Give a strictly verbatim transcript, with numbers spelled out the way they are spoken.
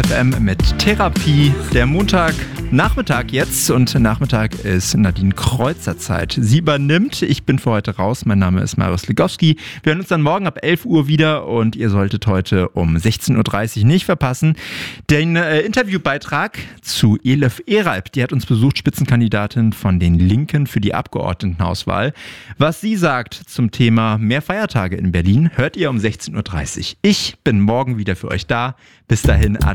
F M mit Therapie. Der Montag Nachmittag jetzt und Nachmittag ist Nadine Kreuzer Zeit. Sie übernimmt. Ich bin für heute raus. Mein Name ist Marius Ligowski. Wir hören uns dann morgen ab elf Uhr wieder und ihr solltet heute um sechzehn Uhr dreißig nicht verpassen den äh, Interviewbeitrag zu Elif Eralp. Die hat uns besucht, Spitzenkandidatin von den Linken für die Abgeordnetenhauswahl. Was sie sagt zum Thema mehr Feiertage in Berlin, hört ihr um sechzehn Uhr dreißig. Ich bin morgen wieder für euch da. Bis dahin,